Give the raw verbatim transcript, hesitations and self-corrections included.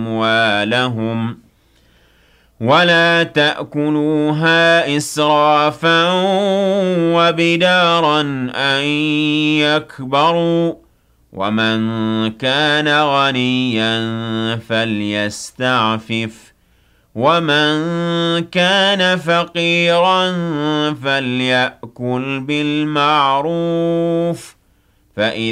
أموالهم ولا تأكلوها إسرافا وبدارا أن يكبروا ومن كان غنيا فليستعفف ومن كان فقيرا فليأكل بالمعروف فإذا